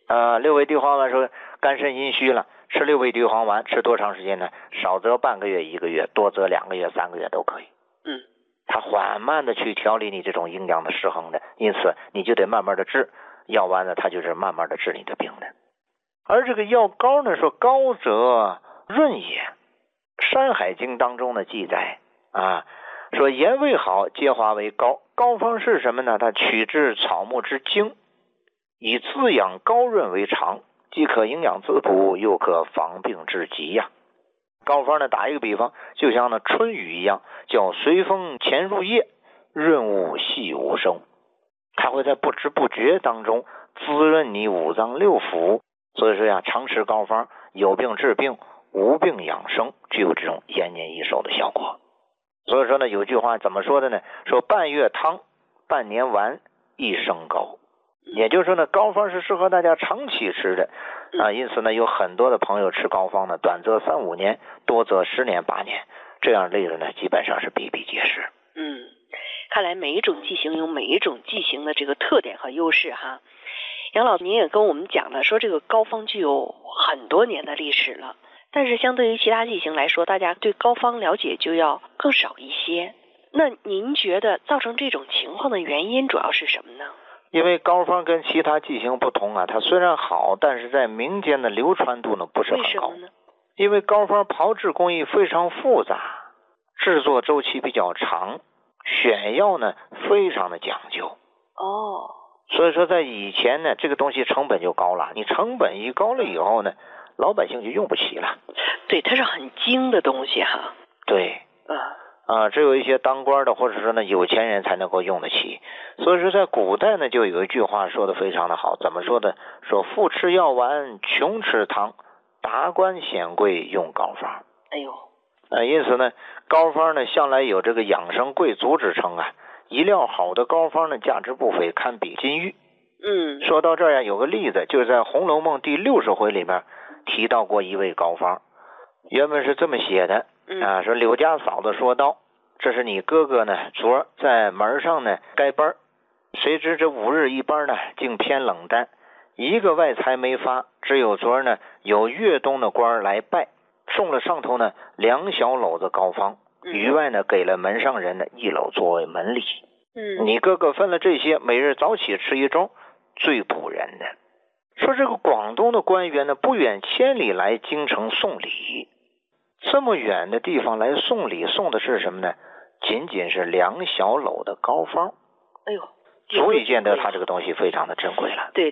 六味地黄丸说肝肾阴虚了，吃六味地黄丸吃多长时间呢？少则半个月1个月，多则2个月3个月都可以。它缓慢的去调理你这种阴阳的失衡的，因此你就得慢慢的治，药丸呢它就是慢慢的治你的病的。而这个药膏呢说膏则润也，山海经当中的记载说言未好皆化为膏，膏方是什么呢？它取自草木之精，以滋养膏润为常，既可营养滋补，又可防病治疾呀。膏方呢打一个比方，就像那春雨一样，叫随风潜入叶，润物细无声，它会在不知不觉当中滋润你五脏六腑。所以说呀，常吃膏方，有病治病，无病养生，具有这种延年益寿的效果。所以说呢，有句话怎么说的呢？说半月汤，半年丸，一生膏。也就是说呢，膏方是适合大家长期吃的因此呢，有很多的朋友吃膏方呢，短则3、5年，多则10年、8年，这样例子呢，基本上是比比皆是。 看来每一种剂型有每一种剂型的这个特点和优势哈。杨老您也跟我们讲了，说这个膏方具有很多年的历史了，但是相对于其他剂型来说，大家对膏方了解就要更少一些。那您觉得造成这种情况的原因主要是什么呢？ 因为膏方跟其他剂型不同它虽然好，但是在民间的流传度呢不是很高。为什么呢？因为膏方炮制工艺非常复杂，制作周期比较长，选药呢非常的讲究。所以说在以前呢，这个东西成本就高了，你成本一高了以后呢，老百姓就用不起了。 对，它是很精的东西哈。 对。只有一些当官的或者说呢有钱人才能够用得起。所以说在古代呢，就有一句话说的非常的好，怎么说的？说富吃药丸，穷吃汤，达官显贵用膏方。因此呢，膏方呢向来有这个养生贵族之称一料好的膏方呢，价值不菲，堪比金玉。说到这儿有个例子，就是在《红楼梦》第60回里面提到过一位膏方，原本是这么写的说柳家嫂子说道，这是你哥哥呢昨在门上呢该班，谁知这5日一班呢竟偏冷淡，一个外财没发，只有昨呢有粤东的官来拜，送了上头呢2小篓子膏方，余外呢给了门上人呢1篓作为门礼。你哥哥分了这些，每日早起吃1盅，最补人的。说这个广东的官员呢不远千里来京城送礼，这么远的地方来送礼，送的是什么呢？仅仅是2小篓的膏方。足以见得他这个东西非常的珍贵了。 对。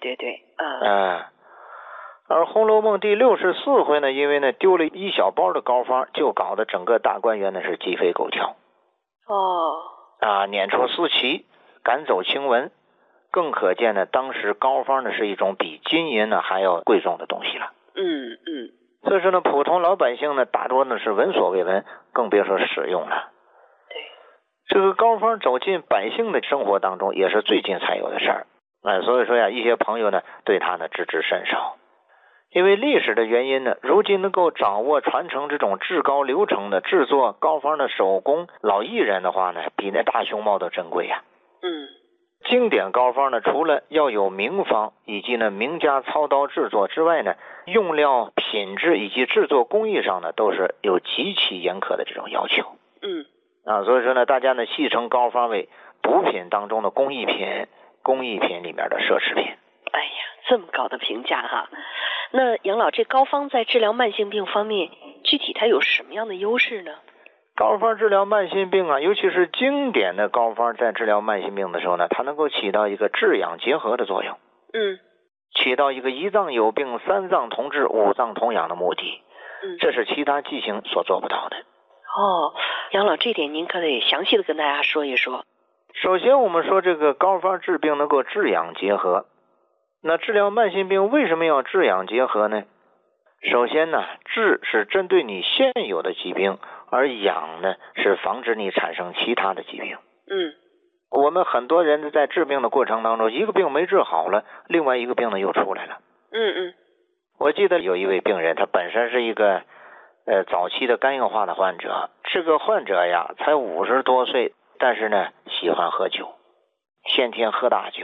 而《红楼梦》第64回呢，因为呢丢了1小包的膏方，就搞得整个大观园呢是鸡飞狗跳。撵出私旗，赶走晴雯，更可见呢当时膏方呢是一种比金银呢还要贵重的东西了。所以说呢，普通老百姓呢大多呢是闻所未闻，更别说使用了。这个膏方走进百姓的生活当中，也是最近才有的事儿。所以说呀，一些朋友呢对他呢知之甚少。因为历史的原因呢，如今能够掌握传承这种制膏流程的制作膏方的手工老艺人的话呢，比那大熊猫都珍贵呀。经典膏方呢，除了要有名方以及呢名家操刀制作之外呢，用料品质以及制作工艺上呢，都是有极其严苛的这种要求。所以说呢，大家呢戏称膏方为补品当中的工艺品，工艺品里面的奢侈品。 这么高的评价哈。那杨老，这膏方在治疗慢性病方面，具体它有什么样的优势呢？ 膏方治疗慢性病尤其是经典的膏方，在治疗慢性病的时候呢，它能够起到一个治养结合的作用。起到一个1脏有病3脏同治5脏同养的目的。这是其他剂型所做不到的。 杨老，这点您可得详细的跟大家说一说。 首先我们说这个膏方治病能够治养结合，那治疗慢性病为什么要治养结合呢？首先呢，治是针对你现有的疾病，而养呢是防止你产生其他的疾病。我们很多人在治病的过程当中，一个病没治好了，另外一个病呢又出来了。我记得有一位病人，他本身是一个早期的肝硬化的患者，这个患者呀才50多岁，但是呢喜欢喝酒，先天喝大酒，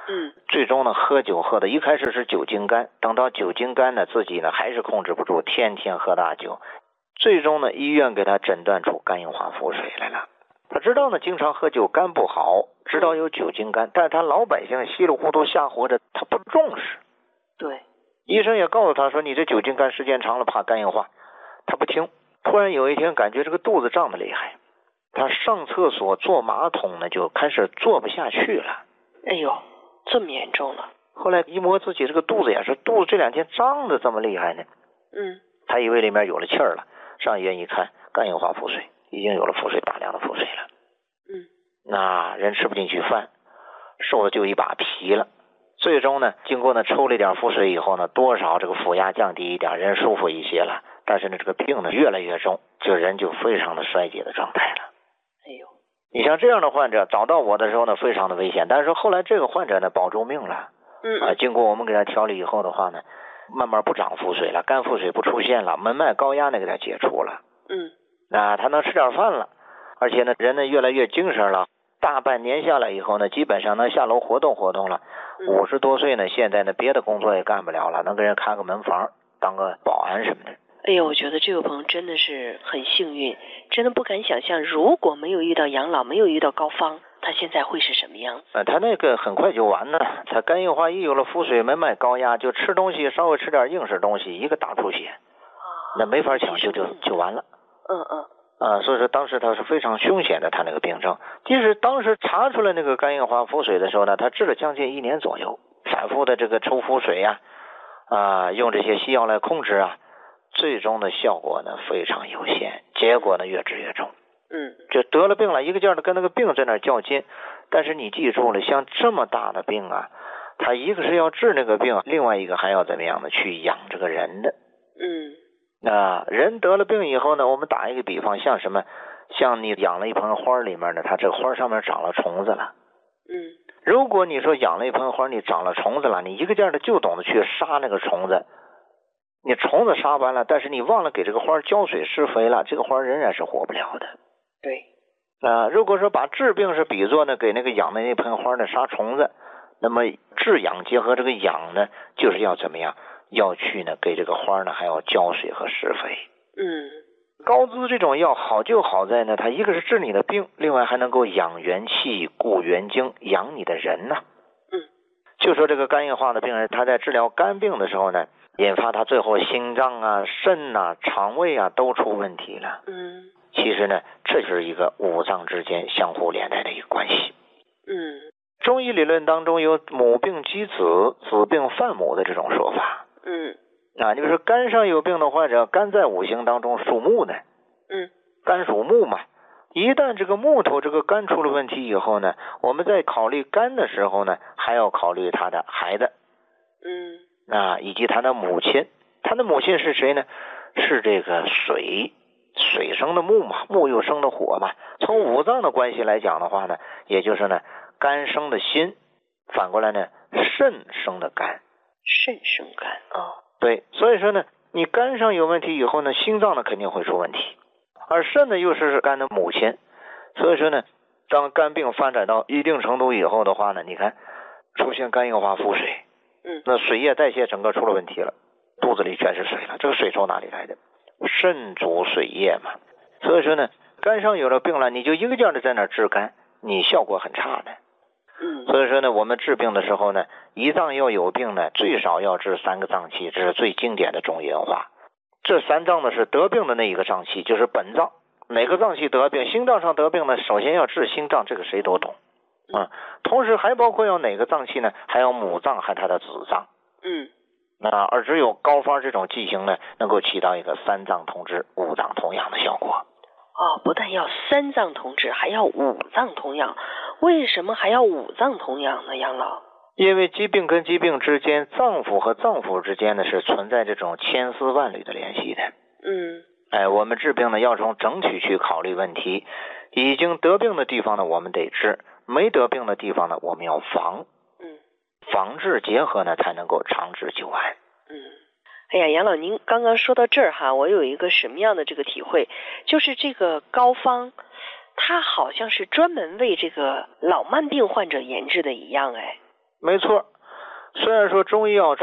最终呢喝酒喝的一开始是酒精肝，等到酒精肝呢自己呢还是控制不住，天天喝大酒，最终呢医院给他诊断出肝硬化腹水来了。他知道呢经常喝酒肝不好，知道有酒精肝，但是他老百姓稀里糊涂瞎活着，他不重视。 对， 医生也告诉他说你这酒精肝时间长了怕肝硬化，他不听。突然有一天感觉这个肚子胀得厉害，他上厕所坐马桶呢就开始坐不下去了。 哎呦，这么严重了。 后来一摸自己这个肚子也是，肚子这2天胀得这么厉害呢。他以为里面有了气儿了，上医院一看，肝硬化腹水，已经有了腹水，大量的腹水了。那人吃不进去饭，瘦的就一把皮了。最终呢，经过呢抽了一点腹水以后呢，多少这个腹压降低一点，人舒服一些了。但是呢，这个病呢越来越重，这人就非常的衰竭的状态了。 哎呦， 你像这样的患者找到我的时候呢，非常的危险。但是后来这个患者呢保住命了。经过我们给他调理以后的话呢，慢慢不长腹水了，肝腹水不出现了，门脉高压呢给他解除了。那他能吃点饭了，而且呢人呢越来越精神了。大半年下来以后呢，基本上能下楼活动活动了。50多岁呢，现在呢别的工作也干不了了，能给人看个门房，当个保安什么的。 哎呦，我觉得这位朋友真的是很幸运，真的不敢想象，如果没有遇到杨老，没有遇到高方，他现在会是什么样子？ 他那个很快就完了，他肝硬化一有了腹水，门脉高压，就吃东西稍微吃点硬实东西，一个大出血，那没法抢救就完了。所以说当时他是非常凶险的，他那个病症。即使当时查出来那个肝硬化腹水的时候呢，他治了将近1年左右，反复的这个抽腹水用这些西药来控制最终的效果呢非常有限，结果呢越治越重。就得了病了，一个劲儿的跟那个病在那较劲。但是你记住了，像这么大的病他一个是要治那个病，另外一个还要怎么样的去养这个人的。人得了病以后呢，我们打一个比方，像什么，像你养了一盆花里面呢，它这个花上面长了虫子了。如果你说养了一盆花，你长了虫子了，你一个劲儿的就懂得去杀那个虫子，你虫子杀完了，但是你忘了给这个花浇水施肥了，这个花仍然是活不了的。 对。 如果说把治病是比作呢给那个养的那盆花呢杀虫子，那么治养结合这个养呢，就是要怎么样？要去呢给这个花呢还要浇水和施肥。高滋这种药好就好在呢，它一个是治你的病，另外还能够养元气、固元精，养你的人呢。就说这个肝硬化的病人，他在治疗肝病的时候呢，引发他最后心脏肾肠胃都出问题了。其实呢，这是一个五脏之间相互连带的一个关系。中医理论当中有母病激子，子病犯母的这种说法。你比如说肝上有病的患者，肝在五行当中属木的。肝属木嘛，一旦这个木头这个肝出了问题以后呢，我们在考虑肝的时候呢，还要考虑他的孩子。以及他的母亲。他的母亲是谁呢？是这个水生的木嘛，木又生的火嘛。从五脏的关系来讲的话呢，也就是呢肝生的心，反过来呢肾生的肝。 肾生肝对，所以说呢，你肝上有问题以后呢，心脏呢肯定会出问题，而肾呢又是肝的母亲。所以说呢，当肝病发展到一定程度以后的话呢，你看出现肝硬化腹水，那水液代谢整个出了问题了，肚子里全是水了。这个水从哪里来的？肾主水液嘛。所以说呢，肝上有了病了，你就一个劲儿的在那治肝，你效果很差的。所以说呢，我们治病的时候呢，一脏要有病呢，最少要治3个脏器，这是最经典的中医文化。这3脏呢是得病的那一个脏器，就是本脏。哪个脏器得病？心脏上得病呢，首先要治心脏，这个谁都懂。同时还包括要哪个脏器呢？还有母脏和它的子脏。而只有膏方这种剂型呢，能够起到一个3脏同治、5脏同养的效果。 不但要3脏同治，还要5脏同养。为什么还要5脏同养呢，杨老？ 因为疾病跟疾病之间，脏腑和脏腑之间呢是存在这种千丝万缕的联系的。我们治病呢要从整体去考虑问题。已经得病的地方呢，我们得治；没得病的地方呢，我们要防。防治结合呢，才能够长治久安。 哎呀，杨老，您刚刚说到这儿我有一个什么样的这个体会，就是这个膏方，它好像是专门为这个老慢病患者研制的一样。 没错。虽然说中医药